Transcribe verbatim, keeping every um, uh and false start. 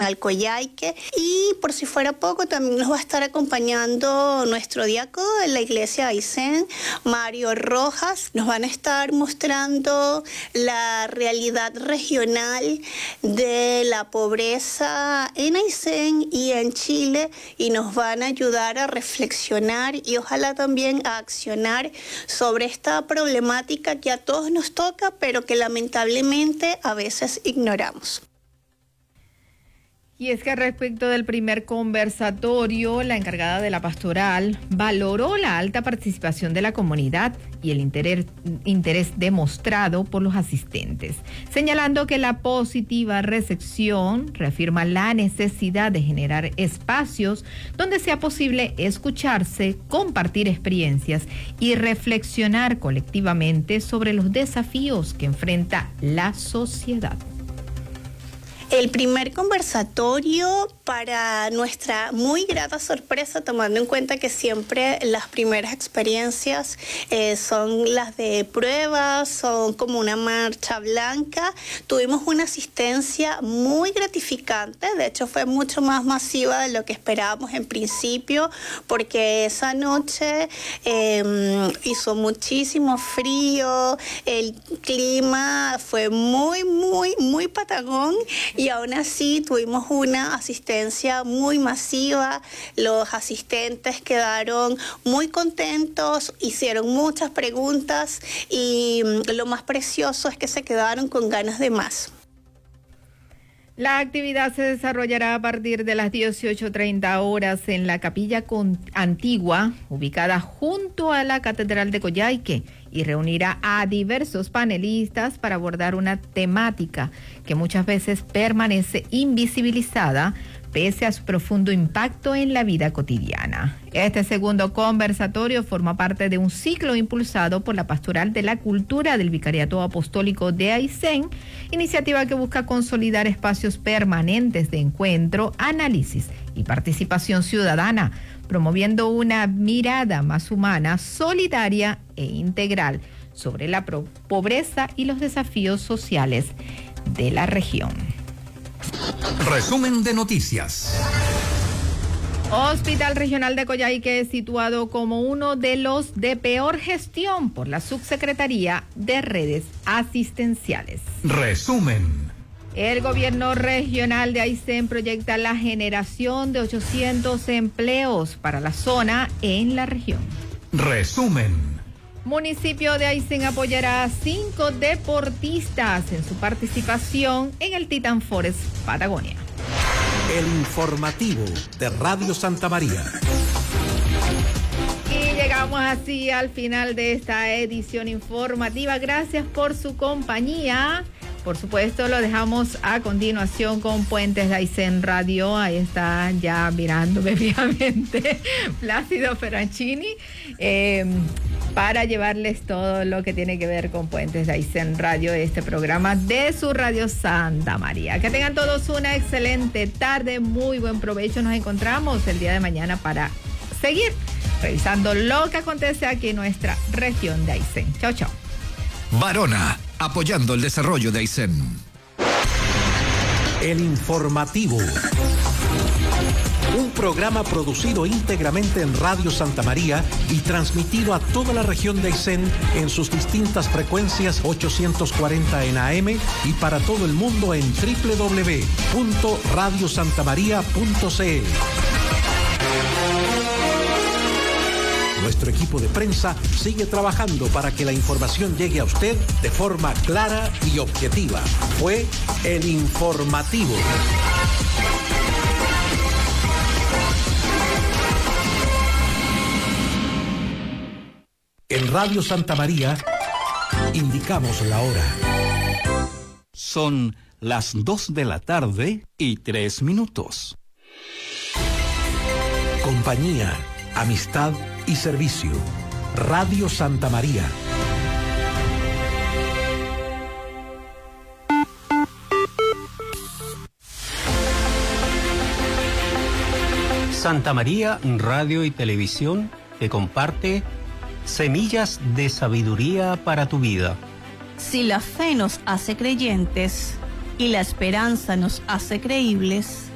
Regional Coyhaique. Y por si fuera poco, también nos va a estar acompañando nuestro diácono de la iglesia de Aysén, Mario Rojas. Nos van a estar mostrando la realidad regional de la pobreza en Aysén y en Chile, y nos van a ayudar a reflexionar y ojalá también a accionar sobre esta problemática que a todos nos toca, pero que lamentablemente a veces ignoramos. Y es que respecto del primer conversatorio, la encargada de la pastoral valoró la alta participación de la comunidad y el interés, interés demostrado por los asistentes, señalando que la positiva recepción reafirma la necesidad de generar espacios donde sea posible escucharse, compartir experiencias y reflexionar colectivamente sobre los desafíos que enfrenta la sociedad. El primer conversatorio, para nuestra muy grata sorpresa, tomando en cuenta que siempre las primeras experiencias eh, son las de pruebas, son como una marcha blanca, tuvimos una asistencia muy gratificante. De hecho fue mucho más masiva de lo que esperábamos en principio, porque esa noche eh, hizo muchísimo frío, el clima fue muy, muy, muy patagón, y aún así tuvimos una asistencia muy masiva. Los asistentes quedaron muy contentos, hicieron muchas preguntas y lo más precioso es que se quedaron con ganas de más. La actividad se desarrollará a partir de las dieciocho treinta horas en la Capilla Antigua, ubicada junto a la Catedral de Coyhaique, y reunirá a diversos panelistas para abordar una temática que muchas veces permanece invisibilizada pese a su profundo impacto en la vida cotidiana. Este segundo conversatorio forma parte de un ciclo impulsado por la Pastoral de la Cultura del Vicariato Apostólico de Aysén, iniciativa que busca consolidar espacios permanentes de encuentro, análisis y participación ciudadana, promoviendo una mirada más humana, solidaria e integral sobre la pobreza y los desafíos sociales de la región. Resumen de noticias. Hospital Regional de Coyhaique es situado como uno de los de peor gestión por la Subsecretaría de Redes Asistenciales. Resumen. El gobierno regional de Aysén proyecta la generación de ochocientos empleos para la zona en la región. Resumen. Municipio de Aysén apoyará a cinco deportistas en su participación en el Titan Forest Patagonia. El informativo de Radio Santa María. Y llegamos así al final de esta edición informativa. Gracias por su compañía. Por supuesto, lo dejamos a continuación con Puentes de Aysén Radio. Ahí está ya mirándome fijamente Plácido Ferrancini, eh, para llevarles todo lo que tiene que ver con Puentes de Aysén Radio, este programa de su Radio Santa María. Que tengan todos una excelente tarde, muy buen provecho. Nos encontramos el día de mañana para seguir revisando lo que acontece aquí en nuestra región de Aysén. Chao, chao. Varona, apoyando el desarrollo de Aysén. El informativo. Un programa producido íntegramente en Radio Santa María y transmitido a toda la región de Aysén en sus distintas frecuencias ochocientos cuarenta en A M y para todo el mundo en doble u doble u doble u punto radio santa maría punto c l. Nuestro equipo de prensa sigue trabajando para que la información llegue a usted de forma clara y objetiva. Fue el informativo. En Radio Santa María indicamos la hora. Son las dos de la tarde y tres minutos. Compañía, amistad y servicio. Radio Santa María. Santa María Radio y Televisión te comparte semillas de sabiduría para tu vida. Si la fe nos hace creyentes y la esperanza nos hace creíbles,